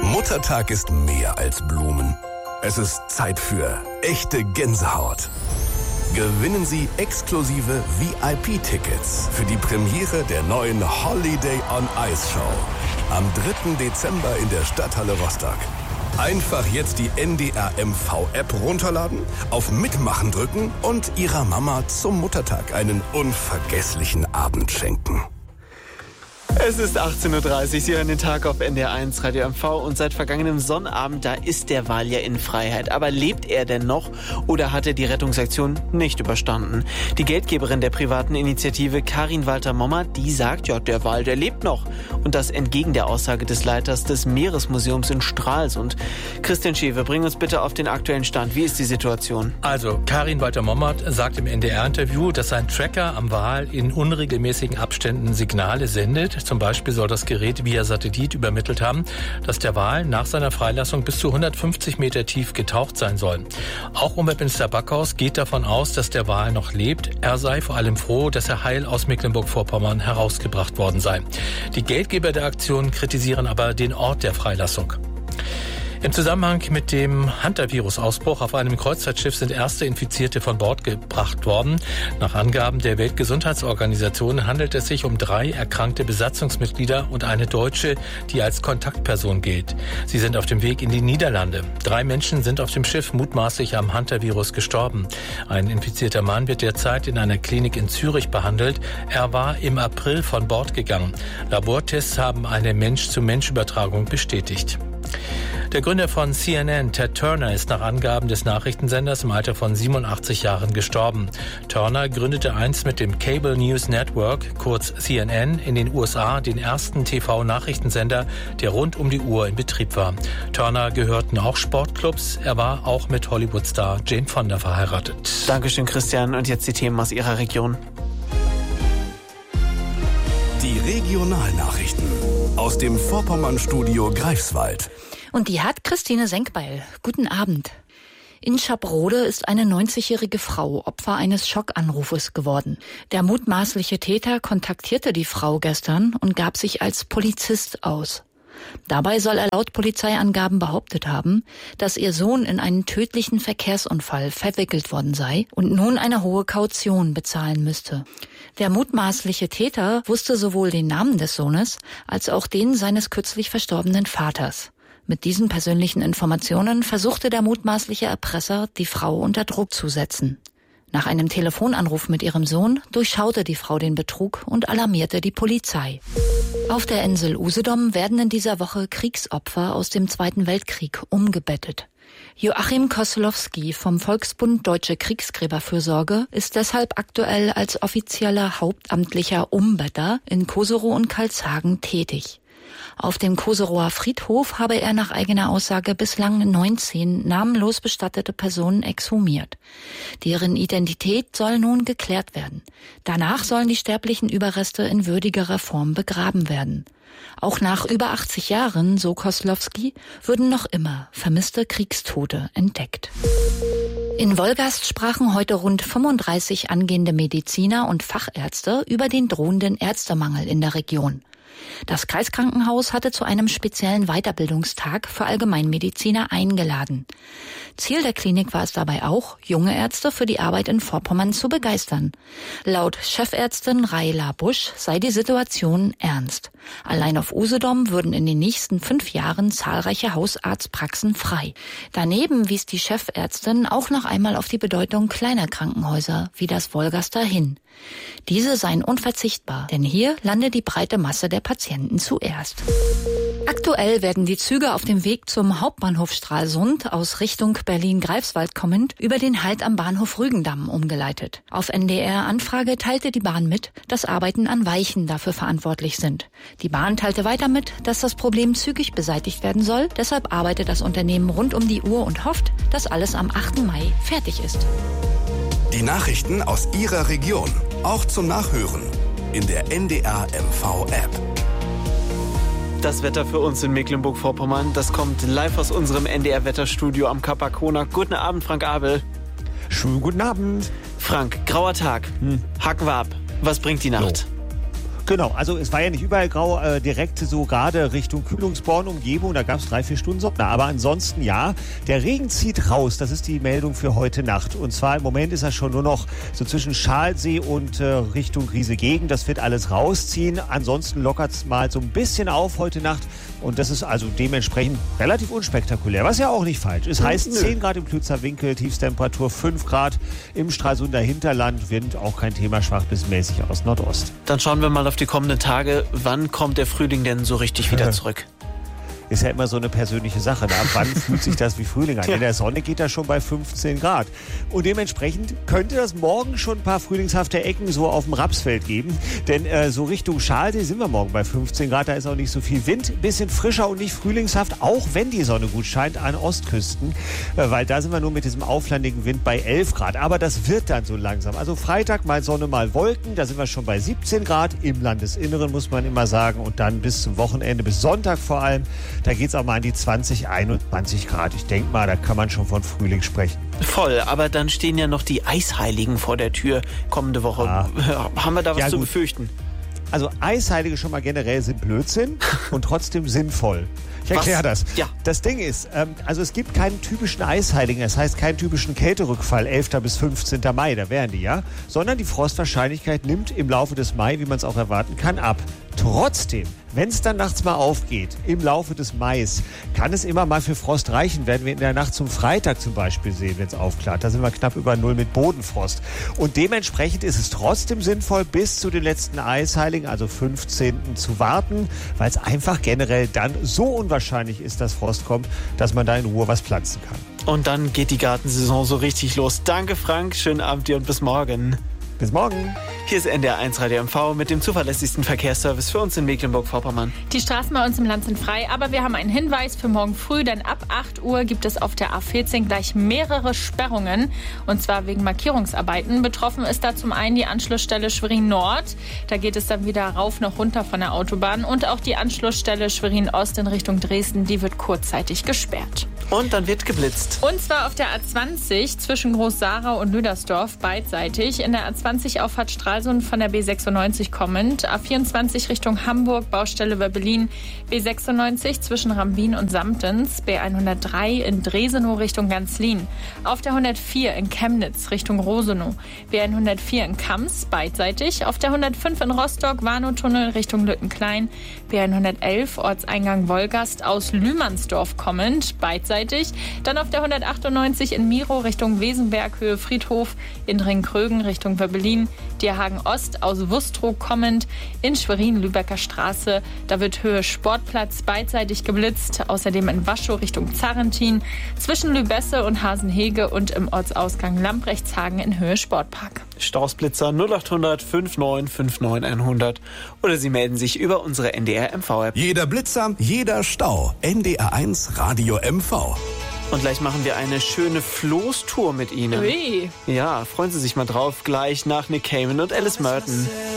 Muttertag ist mehr als Blumen. Es ist Zeit für echte Gänsehaut. Gewinnen Sie exklusive VIP-Tickets für die Premiere der neuen Holiday on Ice Show am 3. Dezember in der Stadthalle Rostock. Einfach jetzt die NDR MV-App runterladen, auf Mitmachen drücken und Ihrer Mama zum Muttertag einen unvergesslichen Abend schenken. Es ist 18.30 Uhr, Sie hören den Tag auf NDR 1 Radio MV und seit vergangenem Sonnabend, da ist der Wal ja in Freiheit. Aber lebt er denn noch oder hat er die Rettungsaktion nicht überstanden? Die Geldgeberin der privaten Initiative, Karin Walter-Mommer, die sagt, ja, der Wal, der lebt noch. Und das entgegen der Aussage des Leiters des Meeresmuseums in Stralsund. Christian Schewe, bring uns bitte auf den aktuellen Stand. Wie ist die Situation? Also, Karin Walter-Mommer sagt im NDR-Interview, dass sein Tracker am Wal in unregelmäßigen Abständen Signale sendet. Zum Beispiel soll das Gerät via Satellit übermittelt haben, dass der Wal nach seiner Freilassung bis zu 150 Meter tief getaucht sein soll. Auch Umweltminister Backhaus geht davon aus, dass der Wal noch lebt. Er sei vor allem froh, dass er heil aus Mecklenburg-Vorpommern herausgebracht worden sei. Die Geldgeber der Aktion kritisieren aber den Ort der Freilassung. Im Zusammenhang mit dem Hantavirus-Ausbruch auf einem Kreuzfahrtschiff sind erste Infizierte von Bord gebracht worden. Nach Angaben der Weltgesundheitsorganisation handelt es sich um 3 erkrankte Besatzungsmitglieder und eine Deutsche, die als Kontaktperson gilt. Sie sind auf dem Weg in die Niederlande. 3 Menschen sind auf dem Schiff mutmaßlich am Hantavirus gestorben. Ein infizierter Mann wird derzeit in einer Klinik in Zürich behandelt. Er war im April von Bord gegangen. Labortests haben eine Mensch-zu-Mensch-Übertragung bestätigt. Der Gründer von CNN, Ted Turner, ist nach Angaben des Nachrichtensenders im Alter von 87 Jahren gestorben. Turner gründete einst mit dem Cable News Network, kurz CNN, in den USA den ersten TV-Nachrichtensender, der rund um die Uhr in Betrieb war. Turner gehörten auch Sportclubs. Er war auch mit Hollywood-Star Jane Fonda verheiratet. Dankeschön, Christian. Und jetzt die Themen aus Ihrer Region. Die Regionalnachrichten aus dem Vorpommern-Studio Greifswald. Und die hat Christine Senkbeil. Guten Abend. In Schabrode ist eine 90-jährige Frau Opfer eines Schockanrufes geworden. Der mutmaßliche Täter kontaktierte die Frau gestern und gab sich als Polizist aus. Dabei soll er laut Polizeiangaben behauptet haben, dass ihr Sohn in einen tödlichen Verkehrsunfall verwickelt worden sei und nun eine hohe Kaution bezahlen müsste. Der mutmaßliche Täter wusste sowohl den Namen des Sohnes als auch den seines kürzlich verstorbenen Vaters. Mit diesen persönlichen Informationen versuchte der mutmaßliche Erpresser, die Frau unter Druck zu setzen. Nach einem Telefonanruf mit ihrem Sohn durchschaute die Frau den Betrug und alarmierte die Polizei. Auf der Insel Usedom werden in dieser Woche Kriegsopfer aus dem Zweiten Weltkrieg umgebettet. Joachim Koslowski vom Volksbund Deutsche Kriegsgräberfürsorge ist deshalb aktuell als offizieller hauptamtlicher Umbetter in Koserow und Karlshagen tätig. Auf dem Koserower Friedhof habe er nach eigener Aussage bislang 19 namenlos bestattete Personen exhumiert. Deren Identität soll nun geklärt werden. Danach sollen die sterblichen Überreste in würdigerer Form begraben werden. Auch nach über 80 Jahren, so Koslowski, würden noch immer vermisste Kriegstote entdeckt. In Wolgast sprachen heute rund 35 angehende Mediziner und Fachärzte über den drohenden Ärztemangel in der Region. Das Kreiskrankenhaus hatte zu einem speziellen Weiterbildungstag für Allgemeinmediziner eingeladen. Ziel der Klinik war es dabei auch, junge Ärzte für die Arbeit in Vorpommern zu begeistern. Laut Chefärztin Raila Busch sei die Situation ernst. Allein auf Usedom würden in den nächsten 5 Jahren zahlreiche Hausarztpraxen frei. Daneben wies die Chefärztin auch noch einmal auf die Bedeutung kleiner Krankenhäuser wie das Wolgaster hin. Diese seien unverzichtbar, denn hier lande die breite Masse der Patienten zuerst. Aktuell werden die Züge auf dem Weg zum Hauptbahnhof Stralsund aus Richtung Berlin-Greifswald kommend über den Halt am Bahnhof Rügendamm umgeleitet. Auf NDR-Anfrage teilte die Bahn mit, dass Arbeiten an Weichen dafür verantwortlich sind. Die Bahn teilte weiter mit, dass das Problem zügig beseitigt werden soll. Deshalb arbeitet das Unternehmen rund um die Uhr und hofft, dass alles am 8. Mai fertig ist. Die Nachrichten aus Ihrer Region, auch zum Nachhören in der NDR MV-App. Das Wetter für uns in Mecklenburg-Vorpommern, das kommt live aus unserem NDR-Wetterstudio am Kap Arkona. Guten Abend, Frank Abel. Schönen guten Abend. Frank, grauer Tag. Hacken wir ab. Was bringt die Nacht? Genau, also es war ja nicht überall grau, direkt so gerade Richtung Kühlungsborn-Umgebung, da gab es 3-4 Stunden Sonne. Aber ansonsten ja, der Regen zieht raus, das ist die Meldung für heute Nacht. Und zwar im Moment ist er schon nur noch so zwischen Schalsee und Richtung Riese-Gegend, das wird alles rausziehen. Ansonsten lockert es mal so ein bisschen auf heute Nacht und das ist also dementsprechend relativ unspektakulär, was ja auch nicht falsch ist. Heißt 10 Grad im Plützer Winkel, Tiefstemperatur 5 Grad im Stralsunder Hinterland, Wind auch kein Thema, schwach bis mäßig aus Nordost. Dann schauen wir mal auf die kommenden Tage. Wann kommt der Frühling denn so richtig wieder zurück? Ist ja immer so eine persönliche Sache. Ab wann fühlt sich das wie Frühling an? In der Sonne geht das schon bei 15 Grad. Und dementsprechend könnte das morgen schon ein paar frühlingshafte Ecken so auf dem Rapsfeld geben. Denn so Richtung Schalsee sind wir morgen bei 15 Grad. Da ist auch nicht so viel Wind. Bisschen frischer und nicht frühlingshaft, auch wenn die Sonne gut scheint an Ostküsten. Weil da sind wir nur mit diesem auflandigen Wind bei 11 Grad. Aber das wird dann so langsam. Also Freitag mal Sonne, mal Wolken. Da sind wir schon bei 17 Grad. Im Landesinneren muss man immer sagen. Und dann bis zum Wochenende, bis Sonntag vor allem. Da geht es auch mal an die 20, 21 Grad. Ich denke mal, da kann man schon von Frühling sprechen. Voll, aber dann stehen ja noch die Eisheiligen vor der Tür kommende Woche. Haben wir da was zu befürchten? Also Eisheilige schon mal generell sind Blödsinn und trotzdem sinnvoll. Ich erkläre das. Ja. Das Ding ist, also es gibt keinen typischen Eisheiligen, das heißt keinen typischen Kälterückfall, 11. bis 15. Mai, da wären die ja, sondern die Frostwahrscheinlichkeit nimmt im Laufe des Mai, wie man es auch erwarten kann, ab. Trotzdem, wenn es dann nachts mal aufgeht, im Laufe des Mais, kann es immer mal für Frost reichen. Werden wir in der Nacht zum Freitag zum Beispiel sehen, wenn es aufklart. Da sind wir knapp über 0 mit Bodenfrost. Und dementsprechend ist es trotzdem sinnvoll, bis zu den letzten Eisheiligen, also 15. zu warten, weil es einfach generell dann so unwahrscheinlich ist, dass Frost kommt, dass man da in Ruhe was pflanzen kann. Und dann geht die Gartensaison so richtig los. Danke Frank, schönen Abend dir und bis morgen. Bis morgen. Hier ist NDR1 Radio MV mit dem zuverlässigsten Verkehrsservice für uns in Mecklenburg-Vorpommern. Die Straßen bei uns im Land sind frei, aber wir haben einen Hinweis für morgen früh, denn ab 8 Uhr gibt es auf der A14 gleich mehrere Sperrungen, und zwar wegen Markierungsarbeiten. Betroffen ist da zum einen die Anschlussstelle Schwerin-Nord, da geht es dann wieder rauf noch runter von der Autobahn, und auch die Anschlussstelle Schwerin-Ost in Richtung Dresden, die wird kurzzeitig gesperrt. Und dann wird geblitzt. Und zwar auf der A20 zwischen Groß-Sarau und Lüdersdorf beidseitig. In der A20 Auffahrt Stralsund von der B96 kommend. A24 Richtung Hamburg, Baustelle Wöbbelin. B96 zwischen Rambin und Samtens. B103 in Dresenow Richtung Ganzlin. Auf der 104 in Chemnitz Richtung Rosenow. B104 in Kams beidseitig. Auf der 105 in Rostock Warnow-Tunnel Richtung Lüttenklein. B111 Ortseingang Wolgast aus Lühmannsdorf kommend beidseitig. Dann auf der 198 in Miro Richtung Wesenberg, Höhe Friedhof, in Ringkrögen Richtung Wöbbelin, Dierhagen Ost aus Wustrow kommend, in Schwerin Lübecker Straße, da wird Höhe Sportplatz beidseitig geblitzt, außerdem in Waschow Richtung Zarrentin, zwischen Lübesse und Hasenhege und im Ortsausgang Lambrechtshagen in Höhe Sportpark. Stausblitzer 0800 59 59 100 oder Sie melden sich über unsere NDR MV-App. Jeder Blitzer, jeder Stau. NDR1 Radio MV. Und gleich machen wir eine schöne Floßtour mit Ihnen. Ui. Ja, freuen Sie sich mal drauf. Gleich nach Nick Cayman und Alice Merton.